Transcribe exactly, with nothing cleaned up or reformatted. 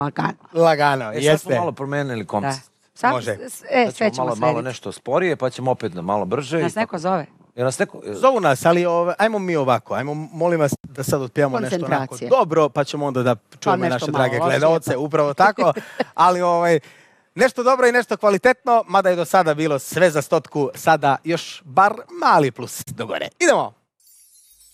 Lagano. Lagano, E, sad jeste. smo malo promenili koncept. Sad, Može. E, Sad sve ćemo ćemo malo, srediti. malo nešto sporije, pa ćemo opet malo brže. Nas i neko zove? Jer nas neko... Zovu nas, ali ove, ajmo mi ovako, ajmo, molim vas da sad otpijamo nešto onako Koncentracije. dobro, pa ćemo onda da čujemo nešto naše malo drage lošije, gledaoce, pa. upravo tako, ali ovaj, nešto dobro i nešto kvalitetno, mada je do sada bilo sve za stotku, sada još bar mali plus do gore. Idemo!